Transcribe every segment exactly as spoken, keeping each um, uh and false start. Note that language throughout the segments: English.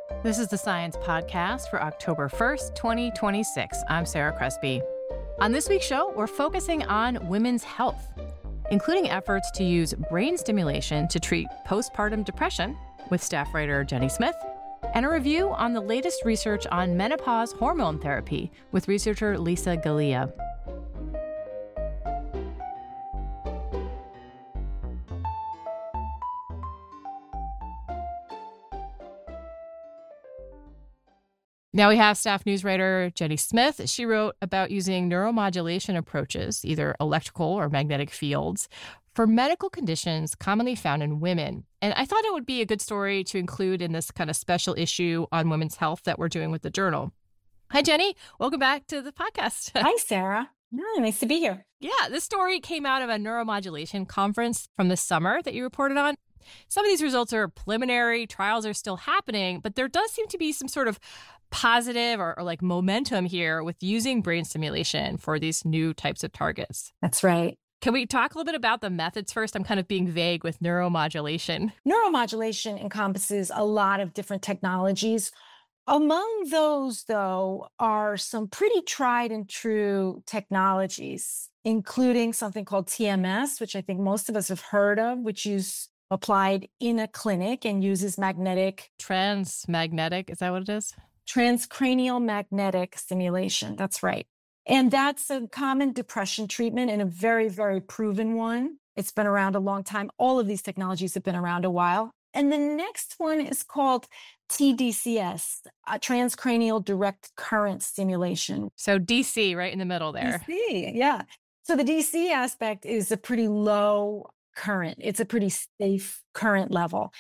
This is the Science Podcast for October first, twenty twenty-six. I'm Sarah Crespi. On this week's show, we're focusing on women's health, including efforts to use brain stimulation to treat postpartum depression with staff writer Jenny Smith, and a review on the latest research on menopause hormone therapy with researcher Lisa Galea. Now we have staff news writer Jenny Smith. She wrote about using neuromodulation approaches, either electrical or magnetic fields, for medical conditions commonly found in women. And I thought it would be a good story to include in this kind of special issue on women's health that we're doing with the journal. Hi, Jenny. Welcome back to the podcast. Hi, Sarah. Oh, nice to be here. Yeah, this story came out of a neuromodulation conference from this summer that you reported on. Some of these results are preliminary, trials are still happening, but there does seem to be some sort of positive or, or like momentum here with using brain stimulation for these new types of targets. That's right. Can we talk a little bit about the methods first? I'm kind of being vague with neuromodulation. Neuromodulation encompasses a lot of different technologies. Among those, though, are some pretty tried and true technologies, including something called T M S, which I think most of us have heard of, which is applied in a clinic and uses magnetic. Transmagnetic, is that what it is? Transcranial magnetic stimulation. That's right. And that's a common depression treatment and a very, very proven one. It's been around a long time. All of these technologies have been around a while. And the next one is called T D C S, a transcranial direct current stimulation. So D C right in the middle there. D C, yeah. So the D C aspect is a pretty low current. It's a pretty safe current level.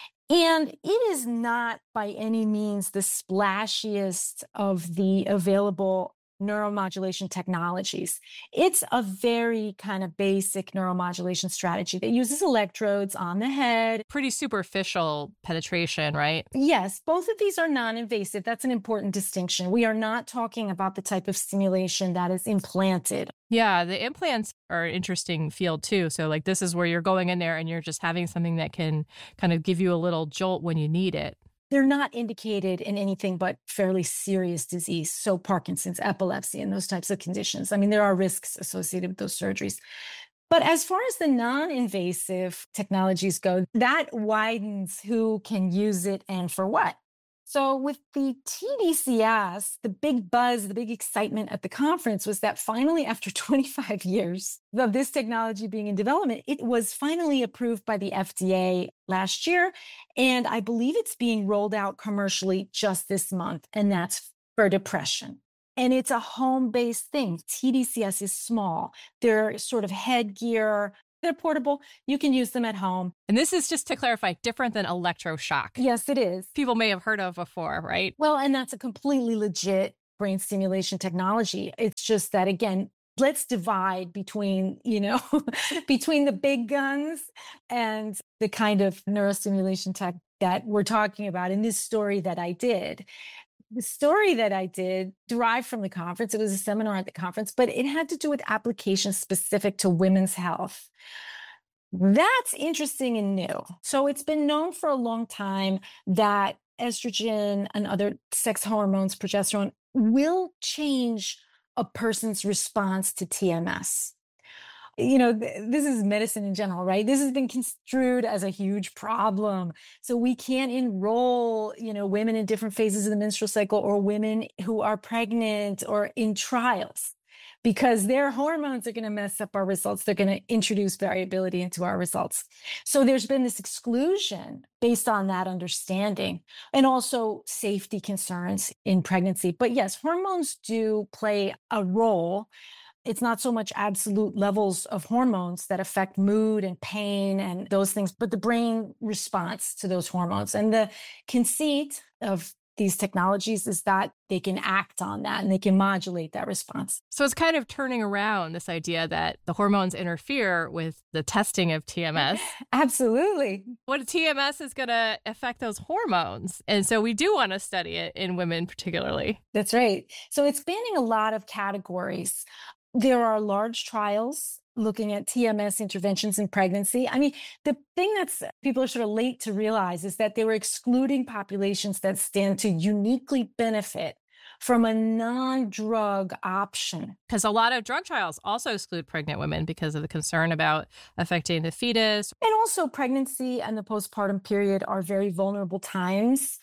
And it is not by any means the splashiest of the available neuromodulation technologies. It's a very kind of basic neuromodulation strategy that uses electrodes on the head. Pretty superficial penetration, right? Yes, both of these are non-invasive. That's an important distinction. We are not talking about the type of stimulation that is implanted. Yeah, the implants are an interesting field too. So like this is where you're going in there and you're just having something that can kind of give you a little jolt when you need it. They're not indicated in anything but fairly serious disease. So Parkinson's, epilepsy, and those types of conditions. I mean, there are risks associated with those surgeries. But as far as the non-invasive technologies go, that widens who can use it and for what. So with the T D C S, the big buzz, the big excitement at the conference was that finally, after twenty-five years of this technology being in development, it was finally approved by the F D A last year. And I believe it's being rolled out commercially just this month. And that's for depression. And it's a home-based thing. T D C S is small. They're sort of headgear. They're portable. You can use them at home. And this is, just to clarify, different than electroshock. Yes, it is. People may have heard of before, right? Well, and that's a completely legit brain stimulation technology. It's just that, again, let's divide between, you know, between the big guns and the kind of neurostimulation tech that we're talking about in this story that I did. The story that I did derived from the conference. It was a seminar at the conference, but it had to do with applications specific to women's health. That's interesting and new. So it's been known for a long time that estrogen and other sex hormones, progesterone, will change a person's response to T M S. You know, th- this is medicine in general, right? This has been construed as a huge problem. So we can't enroll, you know, women in different phases of the menstrual cycle or women who are pregnant or in trials because their hormones are going to mess up our results. They're going to introduce variability into our results. So there's been this exclusion based on that understanding and also safety concerns in pregnancy. But yes, hormones do play a role. It's not so much absolute levels of hormones that affect mood and pain and those things, but the brain response to those hormones. And the conceit of these technologies is that they can act on that and they can modulate that response. So it's kind of turning around this idea that the hormones interfere with the testing of T M S. Absolutely. What T M S is going to affect those hormones. And so we do want to study it in women particularly. That's right. So it's spanning a lot of categories. There are large trials looking at T M S interventions in pregnancy. I mean, the thing that's people are sort of late to realize is that they were excluding populations that stand to uniquely benefit from a non-drug option. Because a lot of drug trials also exclude pregnant women because of the concern about affecting the fetus. And also pregnancy and the postpartum period are very vulnerable times.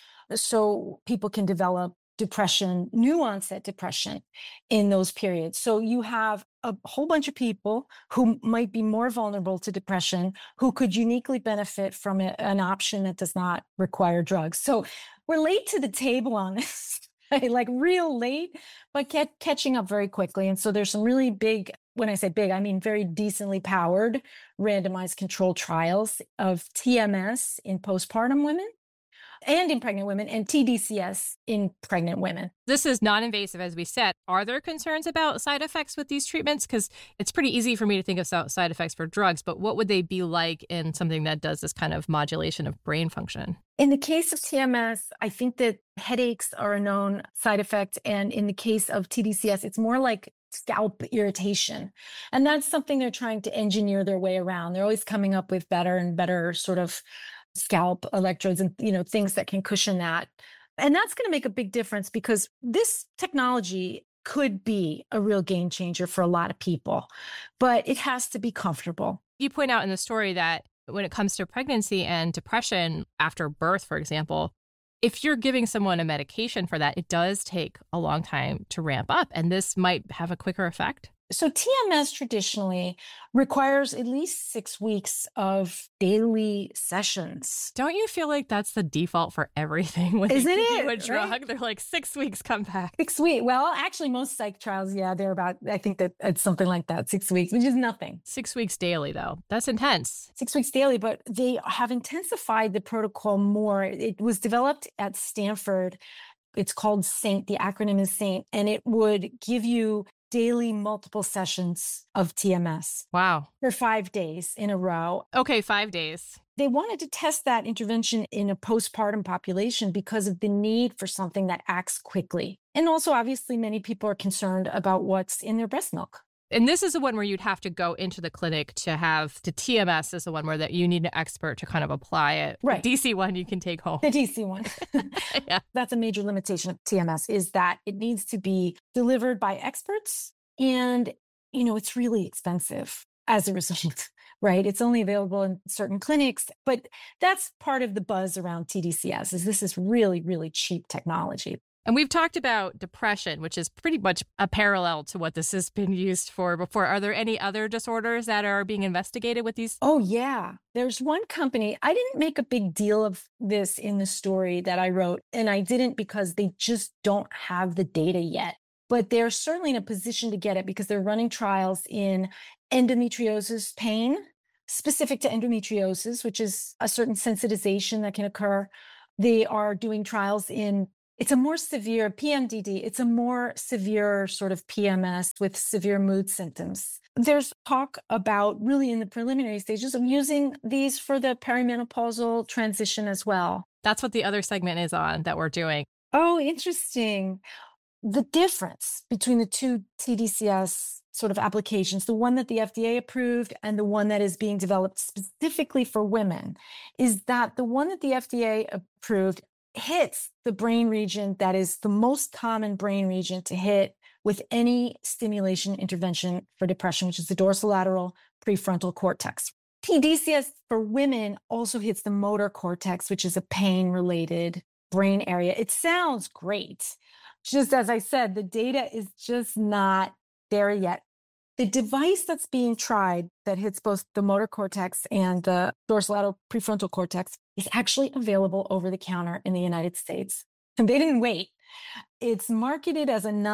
So people can develop depression, new onset depression in those periods. So you have a whole bunch of people who might be more vulnerable to depression, who could uniquely benefit from a, an option that does not require drugs. So we're late to the table on this. Like real late, but get, catching up very quickly. And so there's some really big, when I say big, I mean very decently powered randomized controlled trials of T M S in postpartum women and in pregnant women and T D C S in pregnant women. This is non-invasive, as we said. Are there concerns about side effects with these treatments? Because it's pretty easy for me to think of side effects for drugs, but what would they be like in something that does this kind of modulation of brain function? In the case of T M S, I think that headaches are a known side effect. And in the case of T D C S, it's more like scalp irritation. And that's something they're trying to engineer their way around. They're always coming up with better and better sort of scalp electrodes and, you know, things that can cushion that. And that's going to make a big difference because this technology could be a real game changer for a lot of people, but it has to be comfortable. You point out in the story that when it comes to pregnancy and depression after birth, for example, if you're giving someone a medication for that, it does take a long time to ramp up, and this might have a quicker effect. So T M S traditionally requires at least six weeks of daily sessions. Don't you feel like that's the default for everything? When Isn't they give it? you a drug, Right? They're like, six weeks, come back. Six weeks. Well, actually, most psych trials, yeah, they're about, I think that it's something like that, six weeks, which is nothing. Six weeks daily, though. That's intense. Six weeks daily, but they have intensified the protocol more. It was developed at Stanford. It's called SAINT. The acronym is SAINT, and it would give you daily multiple sessions of T M S. Wow. For five days in a row. Okay, five days. They wanted to test that intervention in a postpartum population because of the need for something that acts quickly. And also, obviously, many people are concerned about what's in their breast milk. And this is the one where you'd have to go into the clinic to have the T M S is the one where that you need an expert to kind of apply it. Right. The D C one you can take home. The D C one. Yeah. That's a major limitation of T M S is that it needs to be delivered by experts. And, you know, it's really expensive as a result, right? It's only available in certain clinics. But that's part of the buzz around T D C S is this is really, really cheap technology. And we've talked about depression, which is pretty much a parallel to what this has been used for before. Are there any other disorders that are being investigated with these? Oh, yeah. There's one company. I didn't make a big deal of this in the story that I wrote, and I didn't because they just don't have the data yet. But they're certainly in a position to get it because they're running trials in endometriosis pain, specific to endometriosis, which is a certain sensitization that can occur. They are doing trials in It's a more severe P M D D. It's a more severe sort of P M S with severe mood symptoms. There's talk about really in the preliminary stages of using these for the perimenopausal transition as well. That's what the other segment is on that we're doing. Oh, interesting. The difference between the two T D C S sort of applications, the one that the F D A approved and the one that is being developed specifically for women, is that the one that the F D A approved hits the brain region that is the most common brain region to hit with any stimulation intervention for depression, which is the dorsolateral prefrontal cortex. T D C S for women also hits the motor cortex, which is a pain-related brain area. It sounds great. Just as I said, the data is just not there yet. The device that's being tried that hits both the motor cortex and the dorsolateral prefrontal cortex is actually available over the counter in the United States. And they didn't wait. It's marketed as a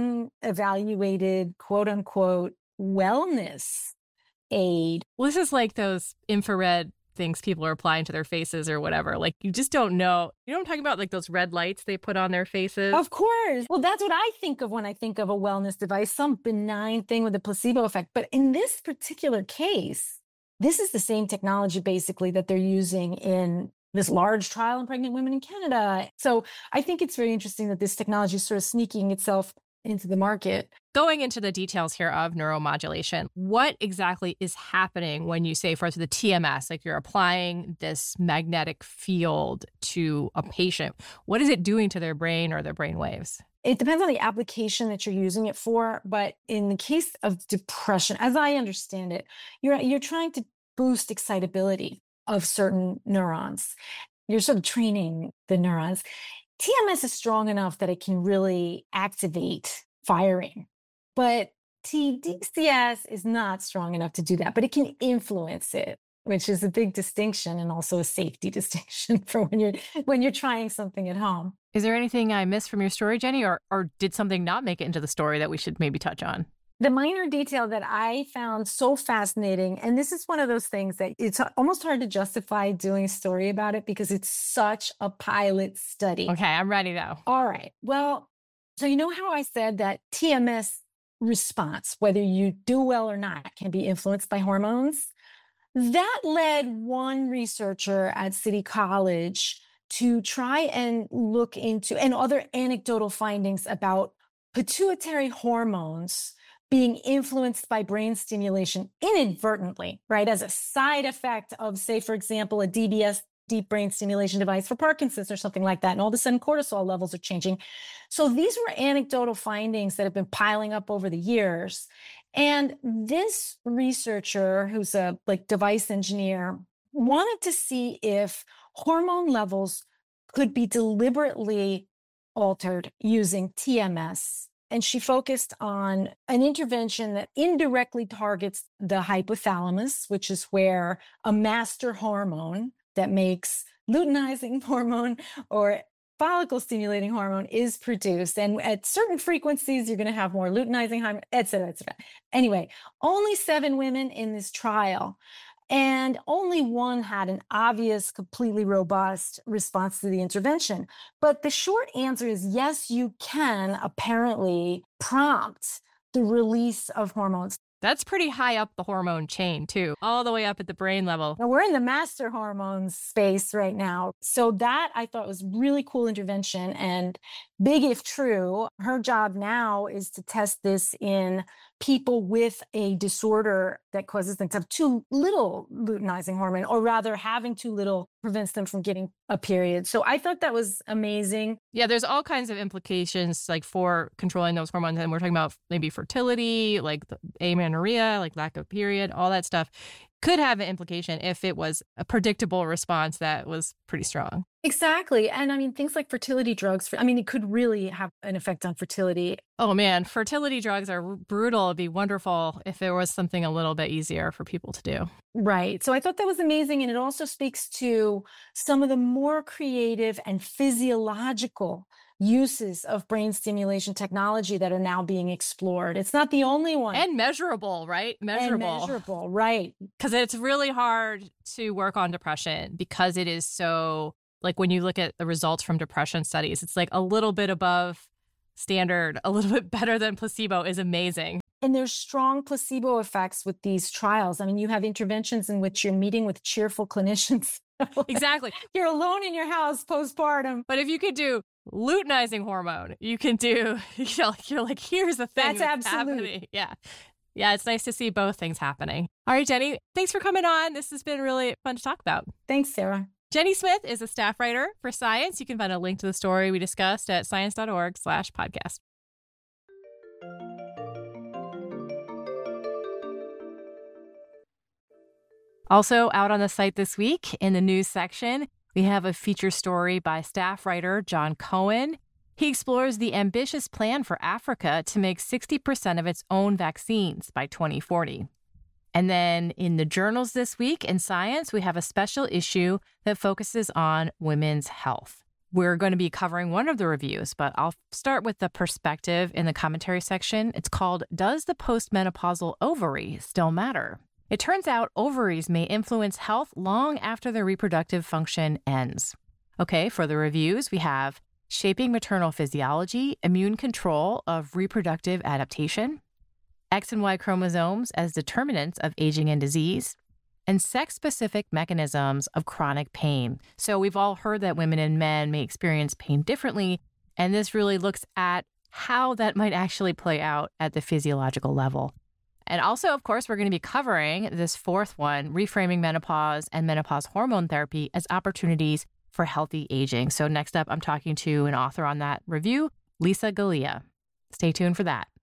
non-evaluated, quote unquote, wellness aid. Well, this is like those infrared things people are applying to their faces or whatever. Like, you just don't know. You know what I'm talking about? Like those red lights they put on their faces? Of course. Well, that's what I think of when I think of a wellness device, some benign thing with a placebo effect. But in this particular case, this is the same technology basically that they're using in this large trial in pregnant women in Canada. So I think it's very interesting that this technology is sort of sneaking itself into the market. Going into the details here of neuromodulation, what exactly is happening when you say, for instance, the T M S, like you're applying this magnetic field to a patient? What is it doing to their brain or their brain waves? It depends on the application that you're using it for. But in the case of depression, as I understand it, you're you're trying to boost excitability of certain neurons. You're sort of training the neurons. T M S is strong enough that it can really activate firing. But T D C S is not strong enough to do that, but it can influence it, which is a big distinction and also a safety distinction for when you're when you're trying something at home. Is there anything I missed from your story, Jenny, or or did something not make it into the story that we should maybe touch on? The minor detail that I found so fascinating, and this is one of those things that it's almost hard to justify doing a story about it because it's such a pilot study. Okay, I'm ready though. All right. Well, so you know how I said that T M S response, whether you do well or not, can be influenced by hormones? That led one researcher at City College to try and look into, and other anecdotal findings about pituitary hormones being influenced by brain stimulation inadvertently, right? As a side effect of, say, for example, a D B S, deep brain stimulation device for Parkinson's or something like that. And all of a sudden cortisol levels are changing. So these were anecdotal findings that have been piling up over the years. And this researcher, who's a like device engineer, wanted to see if hormone levels could be deliberately altered using T M S. And she focused on an intervention that indirectly targets the hypothalamus, which is where a master hormone that makes luteinizing hormone or follicle stimulating hormone is produced. And at certain frequencies, you're going to have more luteinizing hormone, et cetera, et cetera. Anyway, only seven women in this trial, and only one had an obvious, completely robust response to the intervention. But the short answer is yes, you can apparently prompt the release of hormones. That's pretty high up the hormone chain, too, all the way up at the brain level. Now, we're in the master hormones space right now. So that I thought was really cool intervention and big if true. Her job now is to test this in people with a disorder that causes them to have too little luteinizing hormone, or rather having too little prevents them from getting a period. So I thought that was amazing. Yeah, there's all kinds of implications like for controlling those hormones. And we're talking about maybe fertility, like the amenorrhea, like lack of period, all that stuff could have an implication if it was a predictable response that was pretty strong. Exactly. And I mean, things like fertility drugs, I mean, it could really have an effect on fertility. Oh, man, fertility drugs are brutal. It'd be wonderful if there was something a little bit easier for people to do. Right. So I thought that was amazing. And it also speaks to some of the more creative and physiological uses of brain stimulation technology that are now being explored. It's not the only one. And measurable, right? Measurable. And measurable, right. Because it's really hard to work on depression because it is so, like when you look at the results from depression studies, it's like a little bit above standard, a little bit better than placebo is amazing. And there's strong placebo effects with these trials. I mean, you have interventions in which you're meeting with cheerful clinicians. Exactly. You're alone in your house postpartum. But if you could do luteinizing hormone, you can do, you know, like, you're like, here's the thing that's, that's absolute. happening. Yeah. Yeah, it's nice to see both things happening. All right, Jenny, thanks for coming on. This has been really fun to talk about. Thanks, Sarah. Jenny Smith is a staff writer for Science. You can find a link to the story we discussed at science.org slash podcast. Also out on the site this week in the news section, we have a feature story by staff writer John Cohen. He explores the ambitious plan for Africa to make sixty percent of its own vaccines by twenty forty. And then in the journals this week in Science, we have a special issue that focuses on women's health. We're going to be covering one of the reviews, but I'll start with the perspective in the commentary section. It's called, Does the Postmenopausal Ovary Still Matter? It turns out ovaries may influence health long after their reproductive function ends. Okay, for the reviews, we have Shaping Maternal Physiology, Immune Control of Reproductive Adaptation, X and Y chromosomes as determinants of aging and disease, and sex-specific mechanisms of chronic pain. So we've all heard that women and men may experience pain differently, and this really looks at how that might actually play out at the physiological level. And also, of course, we're going to be covering this fourth one, reframing menopause and menopause hormone therapy as opportunities for healthy aging. So next up, I'm talking to an author on that review, Lisa Galea. Stay tuned for that.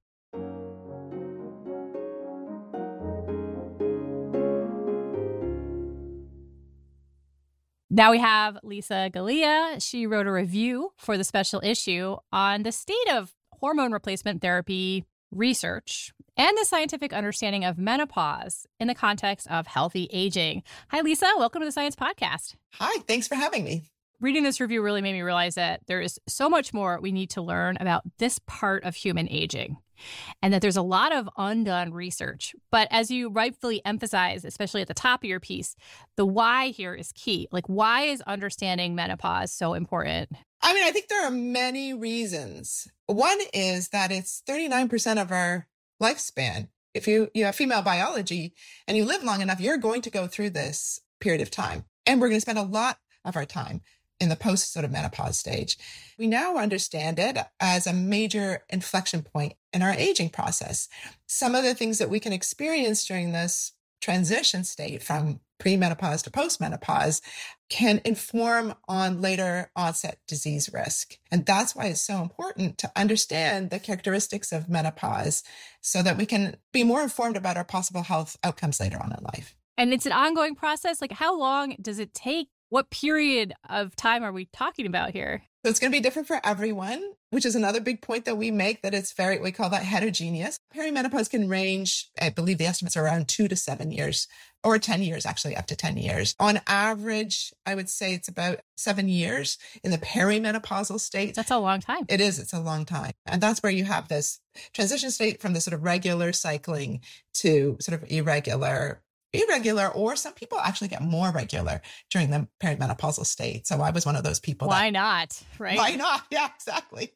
Now we have Lisa Galea. She wrote a review for the special issue on the state of hormone replacement therapy research and the scientific understanding of menopause in the context of healthy aging. Hi, Lisa. Welcome to the Science Podcast. Hi, thanks for having me. Reading this review really made me realize that there is so much more we need to learn about this part of human aging, and that there's a lot of undone research. But as you rightfully emphasize, especially at the top of your piece, the why here is key. Like, why is understanding menopause so important? I mean, I think there are many reasons. One is that it's thirty-nine percent of our lifespan. If you, you have female biology and you live long enough, you're going to go through this period of time. And we're going to spend a lot of our time in the post sort of menopause stage. We now understand it as a major inflection point in our aging process. Some of the things that we can experience during this transition state from premenopause to postmenopause can inform on later onset disease risk. And that's why it's so important to understand the characteristics of menopause so that we can be more informed about our possible health outcomes later on in life. And it's an ongoing process. Like, how long does it take? What period of time are we talking about here? So it's going to be different for everyone, which is another big point that we make, that it's very, we call that heterogeneous. Perimenopause can range, I believe the estimates are around two to seven years, or ten years, actually up to ten years. On average, I would say it's about seven years in the perimenopausal state. That's a long time. It is. It's a long time. And that's where you have this transition state from the sort of regular cycling to sort of irregular irregular, or some people actually get more regular during the perimenopausal state. So I was one of those people. Why that, not? Right? Why not? Yeah, exactly.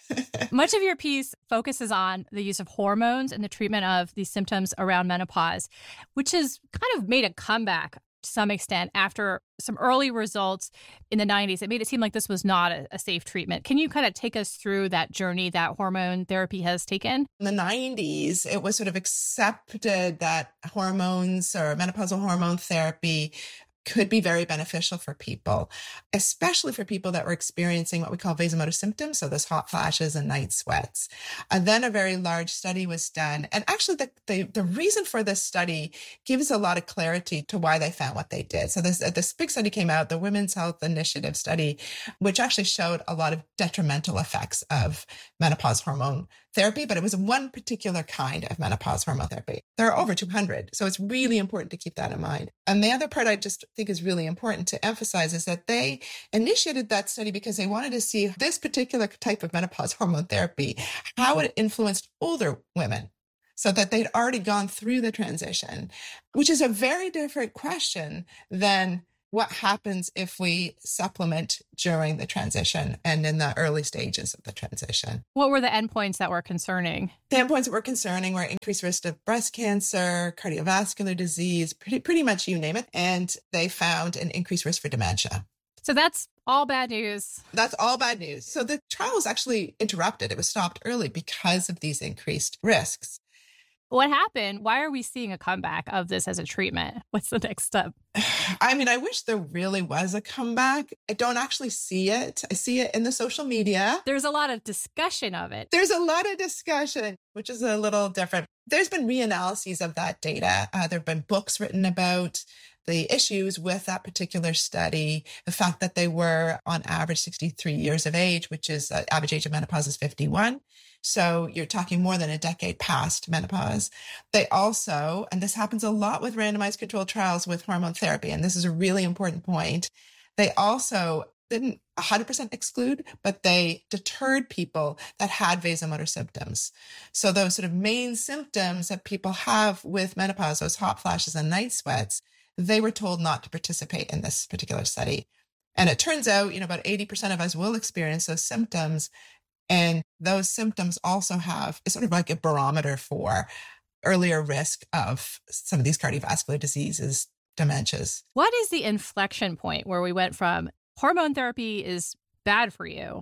Much of your piece focuses on the use of hormones and the treatment of these symptoms around menopause, which has kind of made a comeback to some extent after some early results in the nineties. It made it seem like this was not a, a safe treatment. Can you kind of take us through that journey that hormone therapy has taken? In the nineties, it was sort of accepted that hormones or menopausal hormone therapy could be very beneficial for people, especially for people that were experiencing what we call vasomotor symptoms, so those hot flashes and night sweats. And then a very large study was done. And actually, the, the, the reason for this study gives a lot of clarity to why they found what they did. So this, this big study came out, the Women's Health Initiative study, which actually showed a lot of detrimental effects of menopause hormone therapy, but it was one particular kind of menopause hormone therapy. There are over two hundred. So it's really important to keep that in mind. And the other part I just think is really important to emphasize is that they initiated that study because they wanted to see this particular type of menopause hormone therapy, how it influenced older women, so that they'd already gone through the transition, which is a very different question than what happens if we supplement during the transition and in the early stages of the transition. What were the endpoints that were concerning? The endpoints that were concerning were increased risk of breast cancer, cardiovascular disease, pretty, pretty much you name it. And they found an increased risk for dementia. So that's all bad news. That's all bad news. So the trial was actually interrupted. It was stopped early because of these increased risks. What happened? Why are we seeing a comeback of this as a treatment? What's the next step? I mean, I wish there really was a comeback. I don't actually see it. I see it in the social media. There's a lot of discussion of it. There's a lot of discussion, which is a little different. There's been reanalyses of that data. Uh, there have been books written about the issues with that particular study, the fact that they were on average sixty-three years of age, which is uh, average age of menopause is fifty-one. So you're talking more than a decade past menopause. They also, and this happens a lot with randomized controlled trials with hormone therapy, and this is a really important point, they also didn't one hundred percent exclude, but they deterred people that had vasomotor symptoms. So those sort of main symptoms that people have with menopause, those hot flashes and night sweats, they were told not to participate in this particular study. And it turns out, you know, about eighty percent of us will experience those symptoms. And those symptoms also have sort of like a barometer for earlier risk of some of these cardiovascular diseases, dementias. What is the inflection point where we went from hormone therapy is bad for you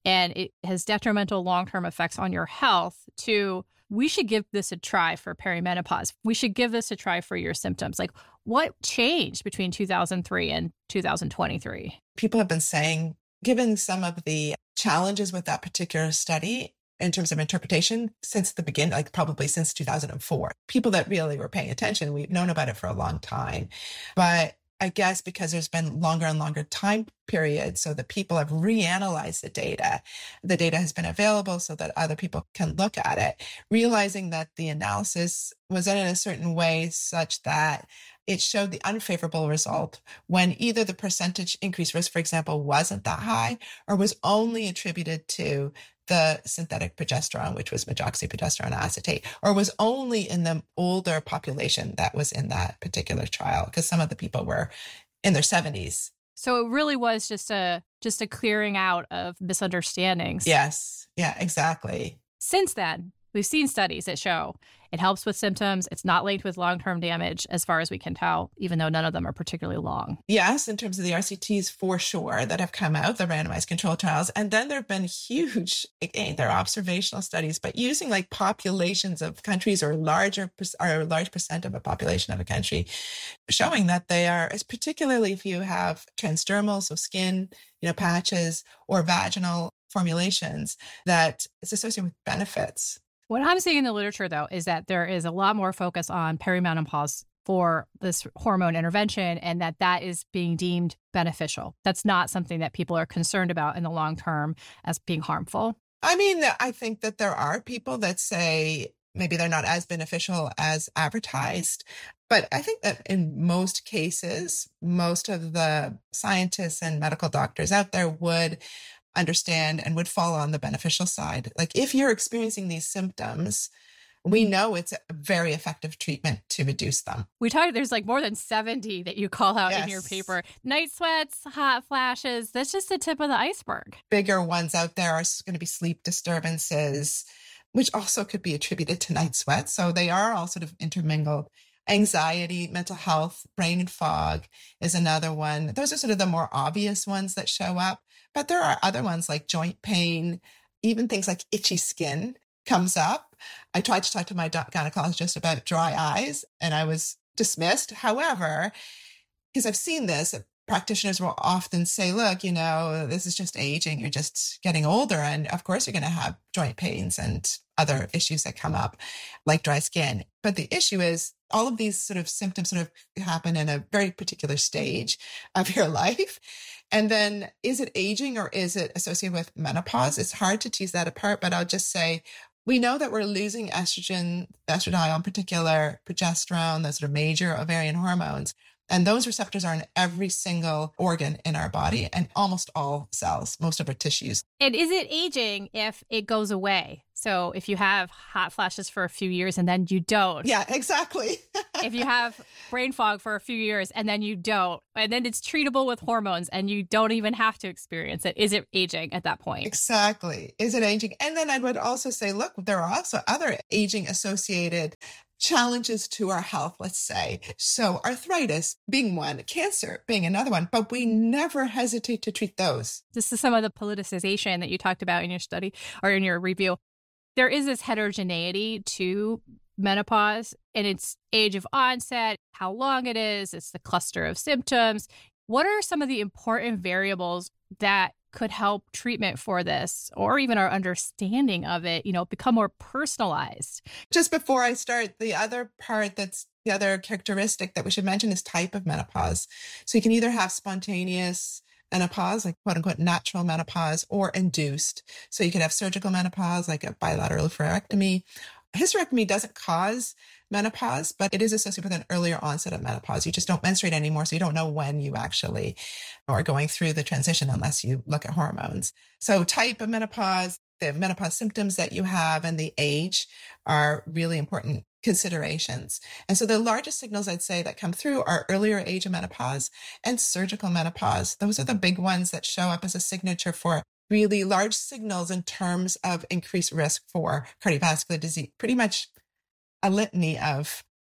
and it has detrimental long-term effects on your health, to we should give this a try for perimenopause. We should give this a try for your symptoms. Like, what changed between two thousand three and two thousand twenty-three? People have been saying, given some of the challenges with that particular study in terms of interpretation since the beginning, like probably since two thousand four, people that really were paying attention, we've known about it for a long time. But I guess because there's been longer and longer time periods, so that people have reanalyzed the data. The data has been available so that other people can look at it, realizing that the analysis was done in a certain way such that it showed the unfavorable result when either the percentage increased risk, for example, wasn't that high or was only attributed to the synthetic progesterone, which was medroxyprogesterone acetate, or was only in the older population that was in that particular trial, because some of the people were in their seventies. So it really was just a just a clearing out of misunderstandings. Yes. Yeah, exactly. Since then, we've seen studies that show it helps with symptoms. It's not linked with long-term damage, as far as we can tell, even though none of them are particularly long. Yes, in terms of the R C Ts for sure that have come out, the randomized control trials. And then there have been huge, again, they're observational studies, but using like populations of countries or larger or a large percent of a population of a country, showing that they are, particularly if you have transdermal, so skin, you know, patches or vaginal formulations, that it's associated with benefits. What I'm seeing in the literature, though, is that there is a lot more focus on perimenopause for this hormone intervention, and that that is being deemed beneficial. That's not something that people are concerned about in the long term as being harmful. I mean, I think that there are people that say maybe they're not as beneficial as advertised. But I think that in most cases, most of the scientists and medical doctors out there would understand and would fall on the beneficial side. Like if you're experiencing these symptoms, we know it's a very effective treatment to reduce them. We talked, there's like more than seventy that you call out yes. in your paper. Night sweats, hot flashes, that's just the tip of the iceberg. Bigger ones out there are going to be sleep disturbances, which also could be attributed to night sweats. So they are all sort of intermingled. Anxiety, mental health, brain fog is another one. Those are sort of the more obvious ones that show up. But there are other ones like joint pain, even things like itchy skin comes up. I tried to talk to my gynecologist about dry eyes and I was dismissed. However, because I've seen this, practitioners will often say, look, you know, this is just aging. You're just getting older. And of course, you're going to have joint pains and other issues that come up like dry skin. But the issue is all of these sort of symptoms sort of happen in a very particular stage of your life. And then is it aging or is it associated with menopause? It's hard to tease that apart, but I'll just say, we know that we're losing estrogen, estradiol in particular, progesterone, those sort of major ovarian hormones. And those receptors are in every single organ in our body and almost all cells, most of our tissues. And is it aging if it goes away? So if you have hot flashes for a few years and then you don't. Yeah, exactly. If you have brain fog for a few years and then you don't, and then it's treatable with hormones and you don't even have to experience it, is it aging at that point? Exactly. Is it aging? And then I would also say, look, there are also other aging associated challenges to our health, let's say. So arthritis being one, cancer being another one, but we never hesitate to treat those. This is some of the politicization that you talked about in your study or in your review. There is this heterogeneity to menopause and its age of onset, how long it is, it's the cluster of symptoms. What are some of the important variables that could help treatment for this or even our understanding of it, you know, become more personalized? Just before I start, the other part that's the other characteristic that we should mention is type of menopause. So you can either have spontaneous menopause, like quote unquote natural menopause, or induced. So you could have surgical menopause, like a bilateral oophorectomy. Hysterectomy doesn't cause menopause, but it is associated with an earlier onset of menopause. You just don't menstruate anymore, so you don't know when you actually are going through the transition unless you look at hormones. So type of menopause, the menopause symptoms that you have, and the age are really important considerations. And so the largest signals I'd say that come through are earlier age of menopause and surgical menopause. Those are the big ones that show up as a signature for really large signals in terms of increased risk for cardiovascular disease, pretty much a litany of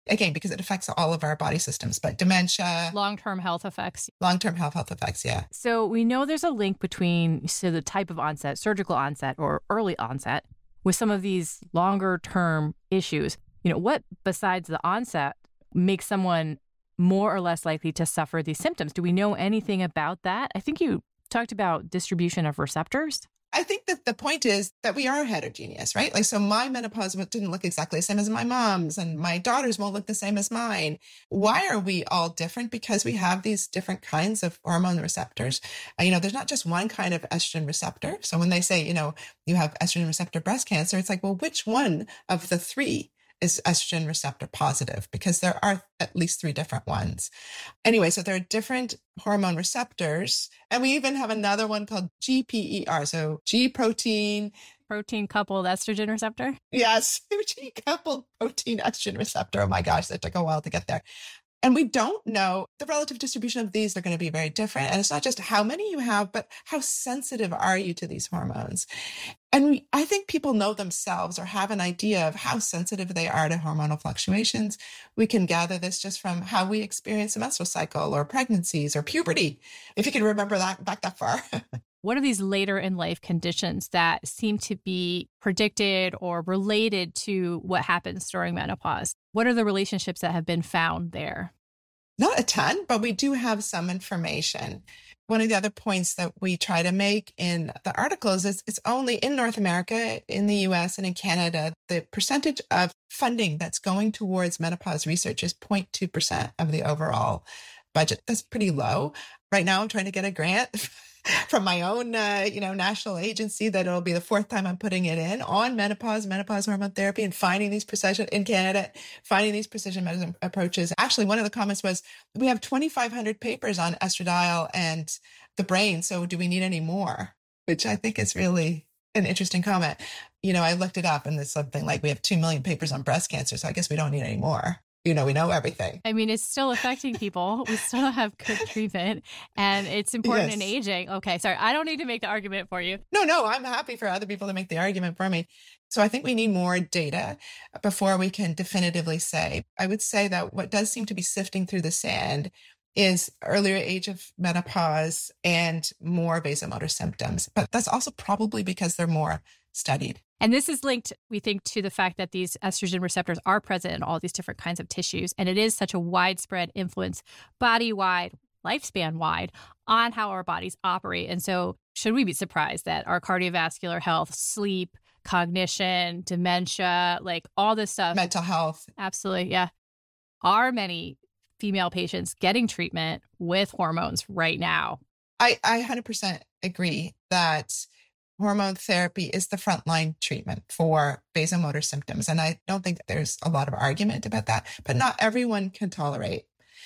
again, because it affects all of our body systems, but dementia, long-term health effects. Long-term health health effects, yeah. So we know there's a link between so the type of onset, surgical onset or early onset, with some of these longer-term issues. You know, what besides the onset makes someone more or less likely to suffer these symptoms? Do we know anything about that? I think you talked about distribution of receptors. I think that the point is that we are heterogeneous, right? Like, so my menopause didn't look exactly the same as my mom's, and my daughters won't look the same as mine. Why are we all different? Because we have these different kinds of hormone receptors. Uh, you know, there's not just one kind of estrogen receptor. So when they say, you know, you have estrogen receptor breast cancer, it's like, well, which one of the three is estrogen receptor positive? Because there are at least three different ones. Anyway, so there are different hormone receptors. And we even have another one called G P E R. So G protein. Protein coupled estrogen receptor? Yes, G coupled protein estrogen receptor. Oh my gosh, that took a while to get there. And we don't know the relative distribution of these. They're going to be very different. And it's not just how many you have, but how sensitive are you to these hormones? And we, I think people know themselves or have an idea of how sensitive they are to hormonal fluctuations. We can gather this just from how we experience a menstrual cycle or pregnancies or puberty, if you can remember that back that far. What are these later in life conditions that seem to be predicted or related to what happens during menopause? What are the relationships that have been found there? Not a ton, but we do have some information. One of the other points that we try to make in the articles is it's only in North America, in the U S and in Canada, the percentage of funding that's going towards menopause research is zero point two percent of the overall budget. That's pretty low. Right now, I'm trying to get a grant from my own, uh, you know, national agency that it'll be the fourth time I'm putting it in on menopause, menopause hormone therapy, and finding these precision in Canada, finding these precision medicine approaches. Actually, one of the comments was, we have twenty-five hundred papers on estradiol and the brain. So do we need any more? Which I think is really an interesting comment. You know, I looked it up and it's something like we have two million papers on breast cancer. So I guess we don't need any more. You know, we know everything. I mean, it's still affecting people. We still have good treatment and it's important Yes. in aging. Okay, sorry. I don't need to make the argument for you. No, no, I'm happy for other people to make the argument for me. So I think we need more data before we can definitively say. I would say that what does seem to be sifting through the sand is earlier age of menopause and more vasomotor symptoms. But that's also probably because they're more studied. And this is linked, we think, to the fact that these estrogen receptors are present in all these different kinds of tissues. And it is such a widespread influence, body-wide, lifespan-wide, on how our bodies operate. And so should we be surprised that our cardiovascular health, sleep, cognition, dementia, like all this stuff. Mental health. Absolutely. Yeah. Are many female patients getting treatment with hormones right now? I, I one hundred percent agree that hormone therapy is the frontline treatment for vasomotor symptoms. And I don't think that there's a lot of argument about that, but not everyone can tolerate.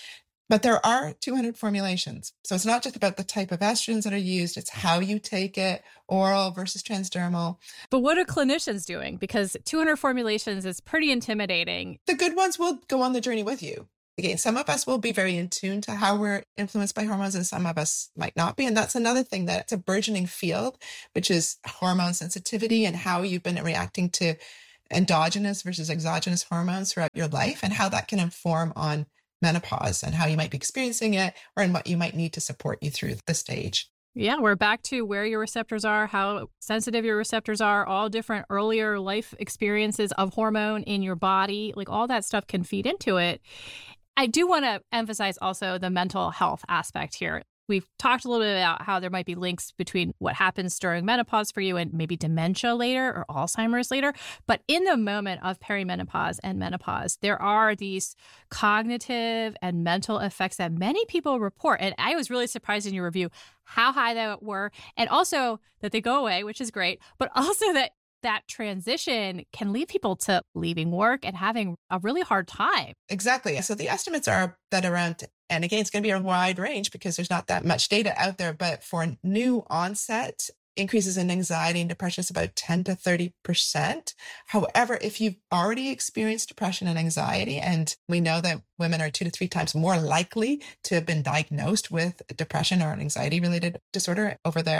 But there are two hundred formulations. So it's not just about the type of estrogens that are used, it's how you take it, oral versus transdermal. But what are clinicians doing? Because two hundred formulations is pretty intimidating. The good ones will go on the journey with you. Again, some of us will be very in tune to how we're influenced by hormones and some of us might not be. And that's another thing that's a burgeoning field, which is hormone sensitivity and how you've been reacting to endogenous versus exogenous hormones throughout your life and how that can inform on menopause and how you might be experiencing it or in what you might need to support you through the stage. Yeah, we're back to where your receptors are, how sensitive your receptors are, all different earlier life experiences of hormone in your body. Like all that stuff can feed into it. I do want to emphasize also the mental health aspect here. We've talked a little bit about how there might be links between what happens during menopause for you and maybe dementia later or Alzheimer's later. But in the moment of perimenopause and menopause, there are these cognitive and mental effects that many people report. And I was really surprised in your review how high they were and also that they go away, which is great, but also that that transition can lead people to leaving work and having a really hard time. Exactly. So the estimates are that around, and again, it's going to be a wide range because there's not that much data out there, but for new onset, increases in anxiety and depression is about ten to thirty percent. However, if you've already experienced depression and anxiety, and we know that women are two to three times more likely to have been diagnosed with depression or an anxiety related disorder over their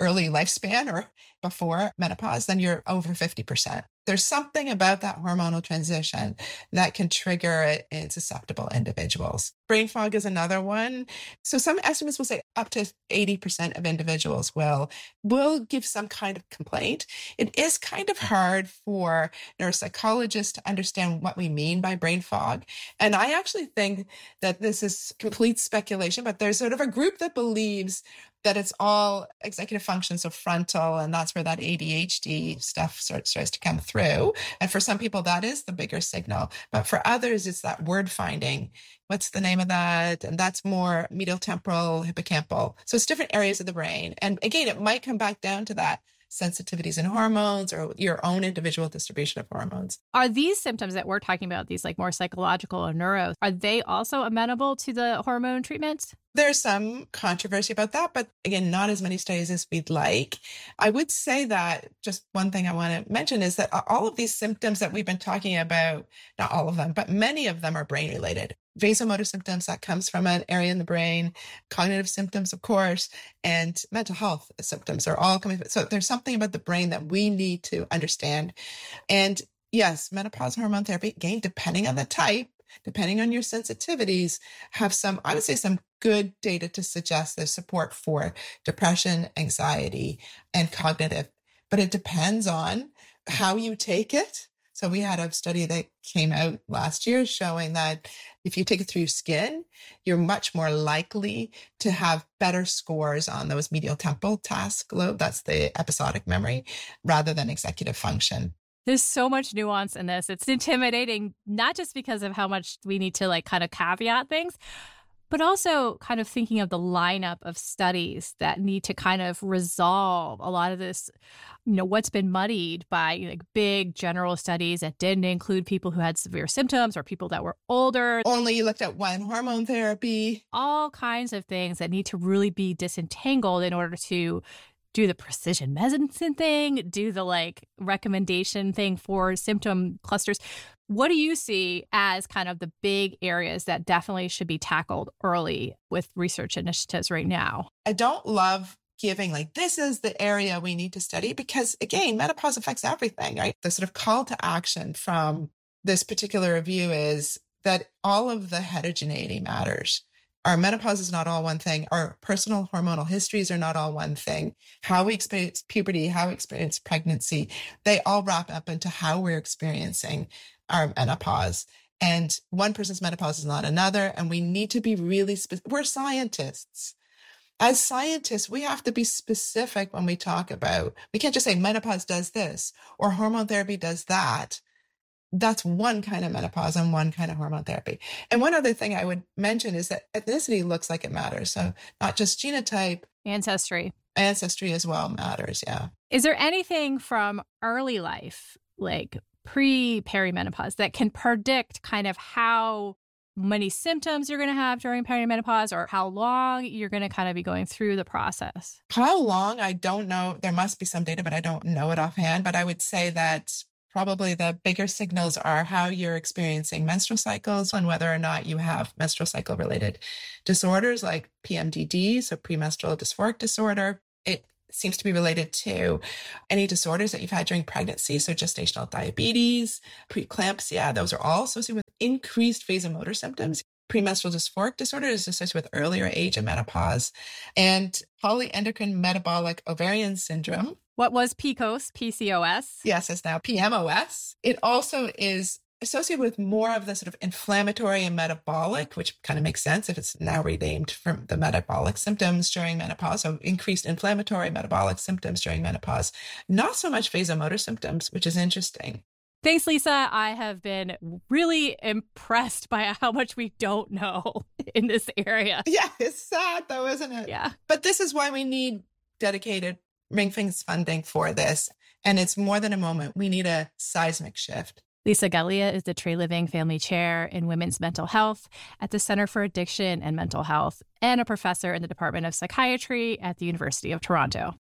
early lifespan or before menopause, then you're over fifty percent. There's something about that hormonal transition that can trigger it in susceptible individuals. Brain fog is another one. So some estimates will say up to eighty percent of individuals will, will give some kind of complaint. It is kind of hard for neuropsychologists to understand what we mean by brain fog. And I actually think that this is complete speculation, but there's sort of a group that believes that it's all executive function, so frontal, and that's where that A D H D stuff starts, starts to come through. And for some people, that is the bigger signal. But for others, it's that word finding. What's the name of that? And that's more medial temporal, hippocampal. So it's different areas of the brain. And again, it might come back down to that sensitivities in hormones or your own individual distribution of hormones. Are these symptoms that we're talking about, these like more psychological or neuro, are they also amenable to the hormone treatments? There's some controversy about that, but again, not as many studies as we'd like. I would say that just one thing I want to mention is that all of these symptoms that we've been talking about, not all of them, but many of them are brain related. Vasomotor symptoms, that comes from an area in the brain, cognitive symptoms, of course, and mental health symptoms are all coming. So there's something about the brain that we need to understand. And yes, menopause hormone therapy, again, depending on the type, depending on your sensitivities, have some, I would say, some good data to suggest there's support for depression, anxiety, and cognitive. But it depends on how you take it. So we had a study that came out last year showing that if you take it through your skin, you're much more likely to have better scores on those medial temporal task lobe. That's the episodic memory, rather than executive function. There's so much nuance in this. It's intimidating, not just because of how much we need to like kind of caveat things, but also kind of thinking of the lineup of studies that need to kind of resolve a lot of this, you know, what's been muddied by like big general studies that didn't include people who had severe symptoms or people that were older. Only you looked at one hormone therapy. All kinds of things that need to really be disentangled in order to do the precision medicine thing, do the like recommendation thing for symptom clusters. What do you see as kind of the big areas that definitely should be tackled early with research initiatives right now? I don't love giving like, this is the area we need to study because, again, menopause affects everything, right? The sort of call to action from this particular review is that all of the heterogeneity matters. Our menopause is not all one thing. Our personal hormonal histories are not all one thing. How we experience puberty, how we experience pregnancy, they all wrap up into how we're experiencing our menopause. And one person's menopause is not another. And we need to be really specific. We're scientists. As scientists, we have to be specific when we talk about, we can't just say menopause does this or hormone therapy does that. That's one kind of menopause and one kind of hormone therapy. And one other thing I would mention is that ethnicity looks like it matters. So not just genotype. Ancestry. Ancestry as well matters, yeah. Is there anything from early life, like pre-perimenopause, that can predict kind of how many symptoms you're going to have during perimenopause or how long you're going to kind of be going through the process? How long? I don't know. There must be some data, but I don't know it offhand. But I would say that probably the bigger signals are how you're experiencing menstrual cycles and whether or not you have menstrual cycle related disorders like P M D D, so premenstrual dysphoric disorder. It seems to be related to any disorders that you've had during pregnancy. So gestational diabetes, preeclampsia, those are all associated with increased vasomotor symptoms. Premenstrual dysphoric disorder is associated with earlier age and menopause. And polyendocrine metabolic ovarian syndrome. What was P C O S? P C O S? Yes, it's now P M O S. It also is associated with more of the sort of inflammatory and metabolic, which kind of makes sense if it's now renamed from the metabolic symptoms during menopause. So increased inflammatory metabolic symptoms during menopause. Not so much vasomotor symptoms, which is interesting. Thanks, Lisa. I have been really impressed by how much we don't know in this area. Yeah, it's sad though, isn't it? Yeah. But this is why we need dedicated ring-fence funding for this. And it's more than a moment. We need a seismic shift. Lisa Galea is the Tree Living Family Chair in Women's Mental Health at the Center for Addiction and Mental Health and a professor in the Department of Psychiatry at the University of Toronto.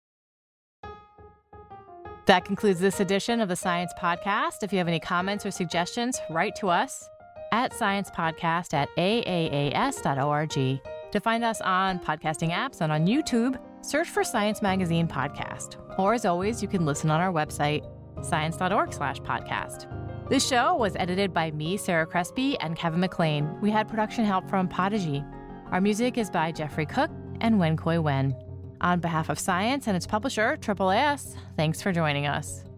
That concludes this edition of the Science Podcast. If you have any comments or suggestions, write to us at sciencepodcast at a a a s dot org. To find us on podcasting apps and on YouTube, search for Science Magazine Podcast. Or as always, you can listen on our website, science.org slash podcast. This show was edited by me, Sarah Crespi, and Kevin McLean. We had production help from Podigy. Our music is by Jeffrey Cook and Wen Koi Wen. On behalf of Science and its publisher, Triple A S, thanks for joining us.